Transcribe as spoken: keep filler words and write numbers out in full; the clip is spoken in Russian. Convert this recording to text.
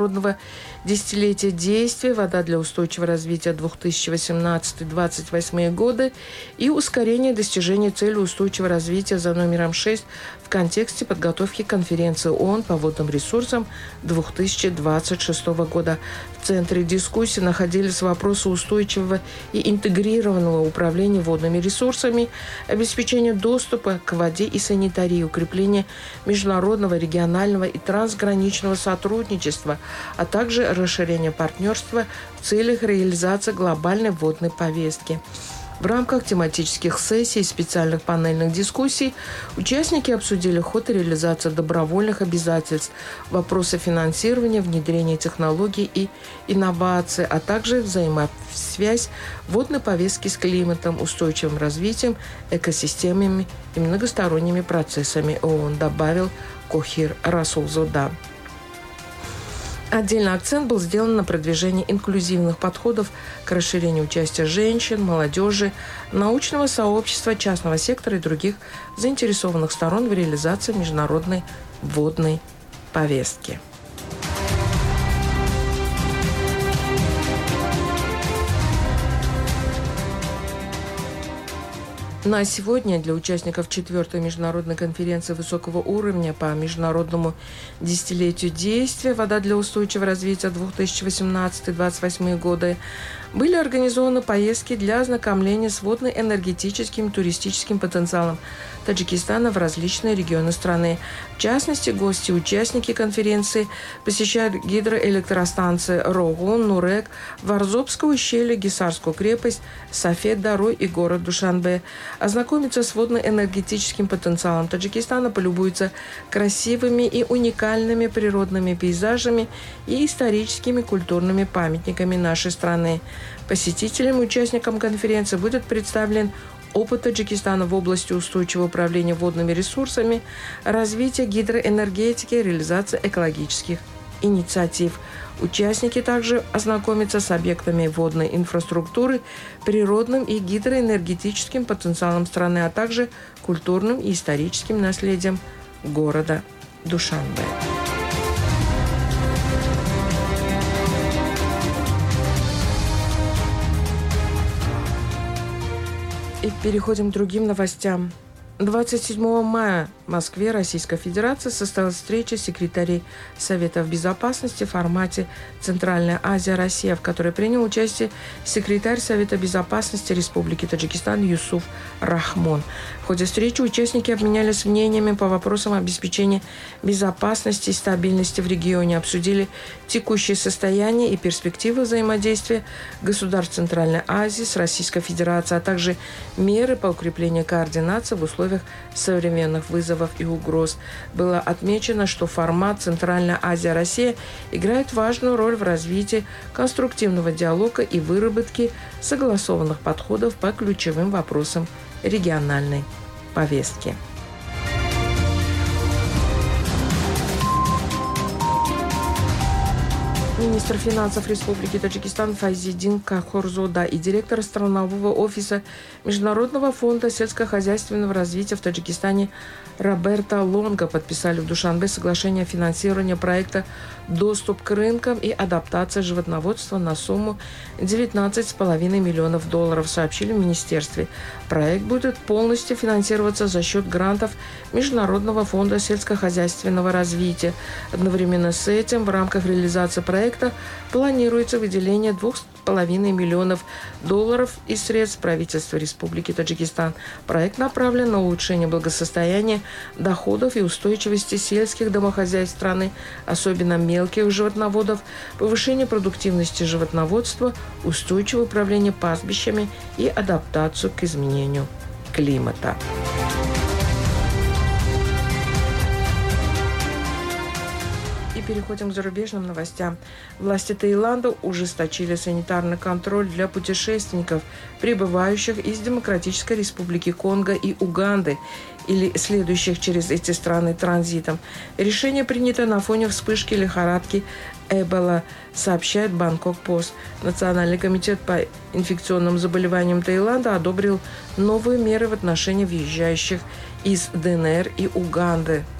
международного десятилетия действия «Вода для устойчивого развития две тысячи восемнадцатый — две тысячи двадцать восьмой годы» и ускорение достижения цели устойчивого развития за номером шесть в контексте подготовки конференции ООН по водным ресурсам две тысячи двадцать шестого года. В центре дискуссии находились вопросы устойчивого и интегрированного управления водными ресурсами, обеспечения доступа к воде и санитарии, укрепление международного, регионального и трансграничного сотрудничества, а также расширение партнерства в целях реализации глобальной водной повестки. В рамках тематических сессий и специальных панельных дискуссий участники обсудили ход и реализацию добровольных обязательств, вопросы финансирования, внедрения технологий и инноваций, а также взаимосвязь водной повестки с климатом, устойчивым развитием, экосистемами и многосторонними процессами ООН, добавил Кохир Расулзода. Отдельный акцент был сделан на продвижении инклюзивных подходов к расширению участия женщин, молодежи, научного сообщества, частного сектора и других заинтересованных сторон в реализации международной водной повестки. На сегодня для участников четвертой международной конференции высокого уровня по международному десятилетию действия «Вода для устойчивого развития две тысячи восемнадцатый — две тысячи двадцать восьмой годы» были организованы поездки для ознакомления с водно-энергетическим и туристическим потенциалом Таджикистана в различные регионы страны. В частности, гости и участники конференции посещают гидроэлектростанции Рогун, Нурек, Варзобское ущелье, Гисарскую крепость, Сафед-Дару и город Душанбе. Ознакомиться с водно-энергетическим потенциалом Таджикистана, полюбуются красивыми и уникальными природными пейзажами и историческими культурными памятниками нашей страны. Посетителям и участникам конференции будет представлен опыт Таджикистана в области устойчивого управления водными ресурсами, развития гидроэнергетики и реализации экологических инициатив. Участники также ознакомятся с объектами водной инфраструктуры, природным и гидроэнергетическим потенциалом страны, а также культурным и историческим наследием города Душанбе. И переходим к другим новостям. двадцать седьмого мая в Москве, Российской Федерации, состоялась встреча секретарей Советов Безопасности в формате «Центральная Азия, Россия», в которой принял участие секретарь Совета Безопасности Республики Таджикистан Юсуф Рахмон. В ходе встречи участники обменялись мнениями по вопросам обеспечения безопасности и стабильности в регионе, обсудили текущее состояние и перспективы взаимодействия государств Центральной Азии с Российской Федерацией, а также меры по укреплению координации в условиях современных вызовов и угроз. Было отмечено, что формат «Центральная Азия, Россия» играет важную роль в развитии конструктивного диалога и выработке согласованных подходов по ключевым вопросам региональной повестки. Министр финансов Республики Таджикистан Файзидин Кахорзода и директор странового офиса Международного фонда сельскохозяйственного развития в Таджикистане Роберто Лонго подписали в Душанбе соглашение о финансировании проекта «Доступ к рынкам и адаптация животноводства» на сумму девятнадцать с половиной миллионов долларов, сообщили в министерстве. Проект будет полностью финансироваться за счет грантов Международного фонда сельскохозяйственного развития. Одновременно с этим в рамках реализации проекта планируется выделение двух с половиной миллионов долларов из средств правительства Республики Таджикистан. Проект направлен на улучшение благосостояния, доходов и устойчивости сельских домохозяйств страны, особенно мелких животноводов, повышение продуктивности животноводства, устойчивое управление пастбищами и адаптацию к изменению климата. Переходим к зарубежным новостям. Власти Таиланда ужесточили санитарный контроль для путешественников, прибывающих из Демократической Республики Конго и Уганды или следующих через эти страны транзитом. Решение принято на фоне вспышки лихорадки Эбола, сообщает Бангкок Пост. Национальный комитет по инфекционным заболеваниям Таиланда одобрил новые меры в отношении въезжающих из ДНР и Уганды.